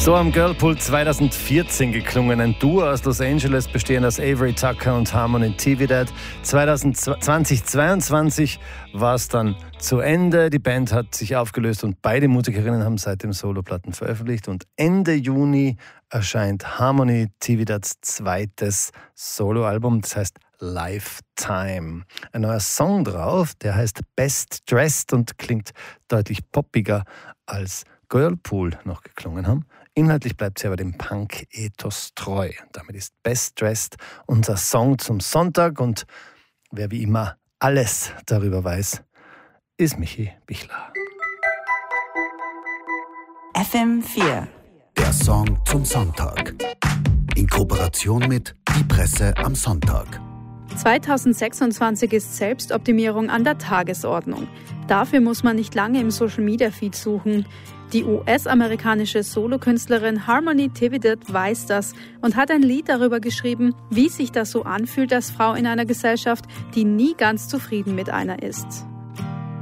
So am Girlpool 2014 geklungen. Ein Duo aus Los Angeles, bestehend aus Avery Tucker und Harmony Tividad. 2022 war es dann zu Ende. Die Band hat sich aufgelöst und beide Musikerinnen haben seitdem Soloplatten veröffentlicht. Und Ende Juni erscheint Harmony Tividads zweites Soloalbum, das heißt Lifetime. Ein neuer Song drauf, der heißt Best Dressed und klingt deutlich poppiger als Girlpool noch geklungen haben. Inhaltlich bleibt sie aber dem Punk-Ethos treu. Damit ist Best Dressed unser Song zum Sonntag. Und wer wie immer alles darüber weiß, ist Michi Bichler. FM4. Der Song zum Sonntag. In Kooperation mit Die Presse am Sonntag. 2026 ist Selbstoptimierung an der Tagesordnung. Dafür muss man nicht lange im Social-Media-Feed suchen. Die US-amerikanische Solokünstlerin Harmony Tividad weiß das und hat ein Lied darüber geschrieben, wie sich das so anfühlt als Frau in einer Gesellschaft, die nie ganz zufrieden mit einer ist.